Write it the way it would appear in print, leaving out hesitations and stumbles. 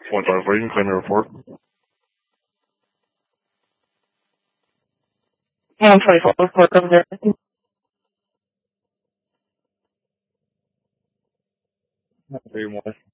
25, you can claim your report. 124 report over there. Not very much.